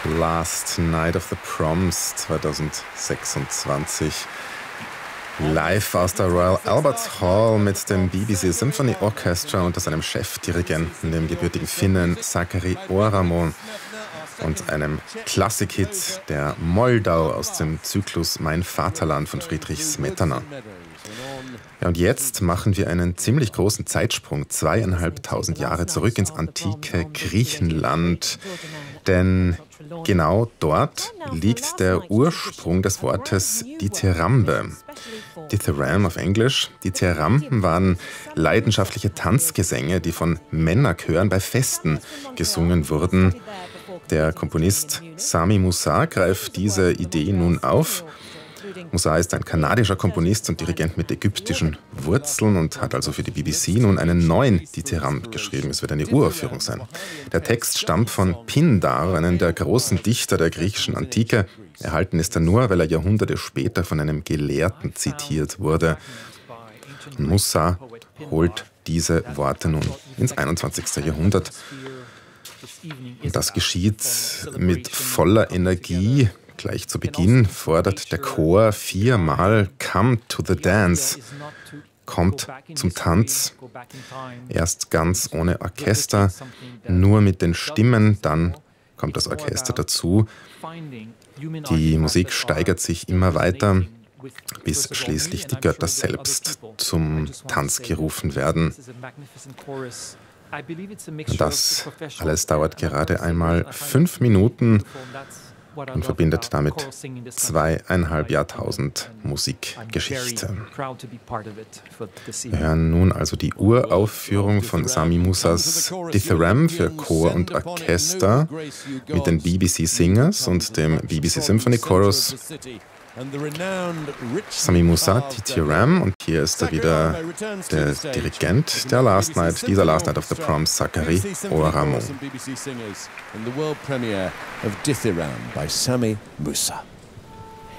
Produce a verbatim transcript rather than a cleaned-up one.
Last Night of the Proms zweitausendsechsundzwanzig. Live aus der Royal Albert Hall mit dem B B C Symphony Orchestra unter seinem Chefdirigenten, dem gebürtigen Finnen Sakari Oramo, und einem Klassikhit der Moldau aus dem Zyklus Mein Vaterland von Friedrich Smetana. Ja, und jetzt machen wir einen ziemlich großen Zeitsprung, zweieinhalbtausend Jahre zurück ins antike Griechenland. Denn genau dort liegt der Ursprung des Wortes Dithyrambe. Dithyramb auf Englisch. Dithyramben waren leidenschaftliche Tanzgesänge, die von Männerchören bei Festen gesungen wurden. Der Komponist Sami Musa greift diese Idee nun auf. Musa ist ein kanadischer Komponist und Dirigent mit ägyptischen Wurzeln und hat also für die B B C nun einen neuen Dithyramb geschrieben. Es wird eine Uraufführung sein. Der Text stammt von Pindar, einem der großen Dichter der griechischen Antike. Erhalten ist er nur, weil er Jahrhunderte später von einem Gelehrten zitiert wurde. Und Musa holt diese Worte nun ins einundzwanzigste Jahrhundert. Und das geschieht mit voller Energie. Gleich zu Beginn fordert der Chor viermal "Come to the dance", kommt zum Tanz, erst ganz ohne Orchester, nur mit den Stimmen, dann kommt das Orchester dazu. Die Musik steigert sich immer weiter, bis schließlich die Götter selbst zum Tanz gerufen werden. Das alles dauert gerade einmal fünf Minuten und verbindet damit zweieinhalb Jahrtausend Musikgeschichte. Wir hören nun also die Uraufführung von Sami Musas Dithyramb für Chor und Orchester mit den B B C Singers und dem B B C Symphony Chorus. Sami Musa, Dithyramb, und hier ist er wieder der Dirigent der Last Night, dieser Last Night of the Proms, Sakari Oramo. B B C Singers and the world premiere of Dithyramb by Sami Musa.